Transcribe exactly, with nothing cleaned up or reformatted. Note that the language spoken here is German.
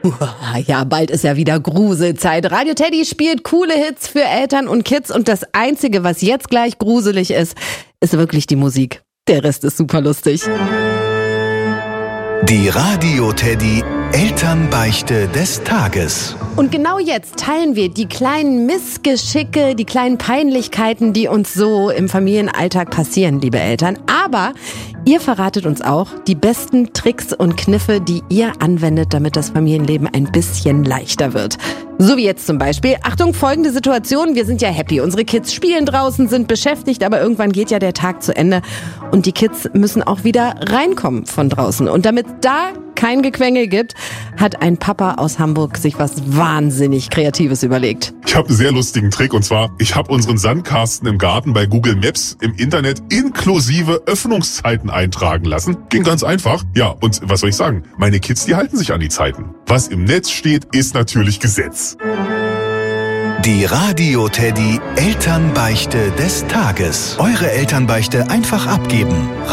Ja, bald ist ja wieder Gruselzeit. Radio Teddy spielt coole Hits für Eltern und Kids und das Einzige, was jetzt gleich gruselig ist, ist wirklich die Musik. Der Rest ist super lustig. Die Radio Teddy Elternbeichte des Tages. Und genau jetzt teilen wir die kleinen Missgeschicke, die kleinen Peinlichkeiten, die uns so im Familienalltag passieren, liebe Eltern. Aber ihr verratet uns auch die besten Tricks und Kniffe, die ihr anwendet, damit das Familienleben ein bisschen leichter wird. So wie jetzt zum Beispiel, Achtung, folgende Situation, wir sind ja happy. Unsere Kids spielen draußen, sind beschäftigt, aber irgendwann geht ja der Tag zu Ende und die Kids müssen auch wieder reinkommen von draußen. Und damit da kein Gequengel gibt, hat ein Papa aus Hamburg sich was wahnsinnig Kreatives überlegt. Ich habe einen sehr lustigen Trick und zwar, ich habe unseren Sandkasten im Garten bei Google Maps im Internet inklusive Öffnungszeiten eintragen lassen. Ging ganz einfach. Ja, und was soll ich sagen? Meine Kids, die halten sich an die Zeiten. Was im Netz steht, ist natürlich Gesetz. Die Radio Teddy Elternbeichte des Tages. Eure Elternbeichte einfach abgeben.